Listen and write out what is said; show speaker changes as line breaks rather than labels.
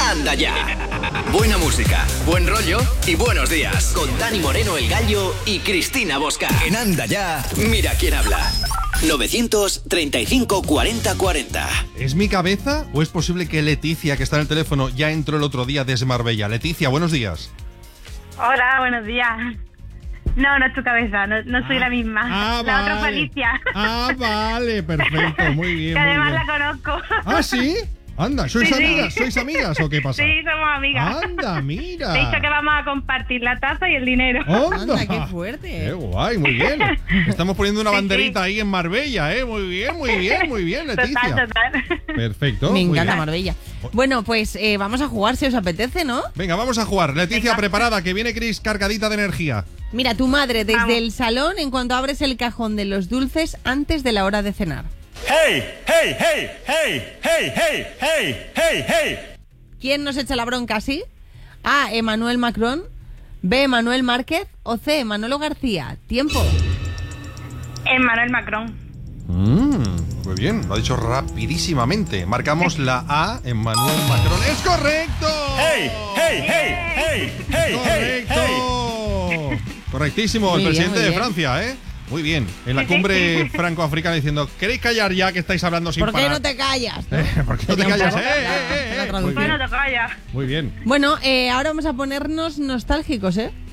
Anda ya. Buena música, buen rollo y buenos días. Con Dani Moreno, el Gallo y Cristina Bosca. En Anda ya, mira quién habla. 935 40 40.
¿Es mi cabeza o es posible que Leticia, que está en el teléfono, ya entró el otro día desde Marbella? Leticia, buenos días.
Hola, buenos días. No es tu cabeza, no soy la misma. La otra fue Alicia.
Vale, perfecto, muy bien.
Que además
muy bien.
la conozco.
¿Ah, sí? Anda, ¿sois
Sí.
amigas? ¿Sois amigas o qué pasa?
Sí, somos amigas.
Anda, mira.
Te he dicho que vamos a compartir la taza y el dinero.
¡Anda!
Qué fuerte.
¡Qué guay! Muy bien. Estamos poniendo una banderita ahí en Marbella, ¿eh? Muy bien, Leticia.
Total.
Perfecto.
Me
muy
encanta
bien.
Marbella. Bueno, pues vamos a jugar si os apetece, ¿no?
Venga, vamos a jugar. Leticia, preparada, que viene Cris cargadita de energía.
Mira, tu madre desde
Vamos.
el salón en cuanto abres el cajón de los dulces antes de la hora de cenar.
Hey, hey, hey, hey, hey, hey, hey, hey, hey.
¿Quién nos echa la bronca así? A. Emmanuel Macron, B. Manuel Márquez o C. Manolo García. Tiempo.
Emmanuel Macron.
Muy bien, lo ha dicho rapidísimamente. Marcamos la A en Manuel Macron. ¡Es correcto!
Hey, hey, hey, hey, hey, hey,
¡Correcto! Correctísimo,
Muy
el
bien,
presidente
muy
de
bien.
Francia, ¿eh? Muy bien. En la cumbre franco-africana diciendo, ¿queréis callar ya que estáis hablando sin
¿Por qué
parar?
no te callas? ¿no?
¿Por qué no te
Sería un
callas?
poco la
Muy
traducción.
bien.
Bueno, te callas.
Muy bien.
Bueno, ahora vamos a ponernos nostálgicos, ¿eh?